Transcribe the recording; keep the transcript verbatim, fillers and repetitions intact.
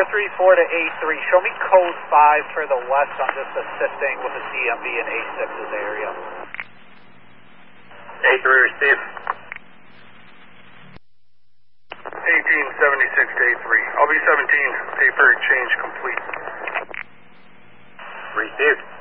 three four to A three. Show me code five for the west. I'm just assisting with the C M V in A six's area. A three receive. eighteen seventy-six to A three. I'll be seventeen. Paper change complete. Received.